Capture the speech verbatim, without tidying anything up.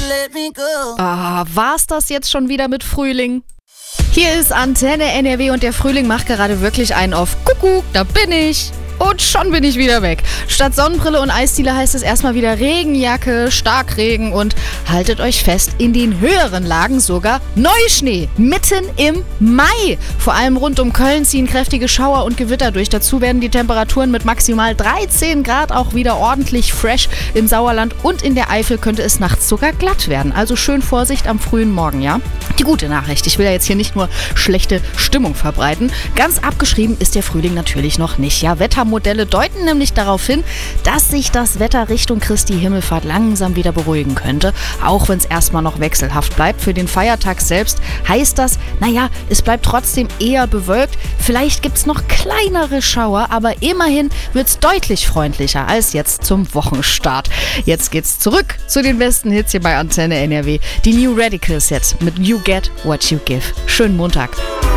Ah, war's das jetzt schon wieder mit Frühling? Hier ist Antenne N R W und der Frühling macht gerade wirklich einen auf. Kuckuck, da bin ich. Und schon bin ich wieder weg. Statt Sonnenbrille und Eisdiele heißt es erstmal wieder Regenjacke, Starkregen und haltet euch fest, in den höheren Lagen sogar Neuschnee. Mitten im Mai. Vor allem rund um Köln ziehen kräftige Schauer und Gewitter durch. Dazu werden die Temperaturen mit maximal dreizehn Grad auch wieder ordentlich fresh. Im Sauerland und in der Eifel könnte es nachts sogar glatt werden. Also schön Vorsicht am frühen Morgen, ja? Die gute Nachricht, ich will ja jetzt hier nicht nur schlechte Stimmung verbreiten. Ganz abgeschrieben ist der Frühling natürlich noch nicht. Ja, Wettermodelle deuten nämlich darauf hin, dass sich das Wetter Richtung Christi Himmelfahrt langsam wieder beruhigen könnte. Auch wenn es erstmal noch wechselhaft bleibt. Für den Feiertag selbst heißt das, naja, es bleibt trotzdem eher bewölkt. Vielleicht gibt es noch kleinere Schauer, aber immerhin wird es deutlich freundlicher als jetzt zum Wochenstart. Jetzt geht's zurück zu den besten Hits hier bei Antenne N R W. Die New Radicals jetzt mit You Get What You Give. Schönen Montag.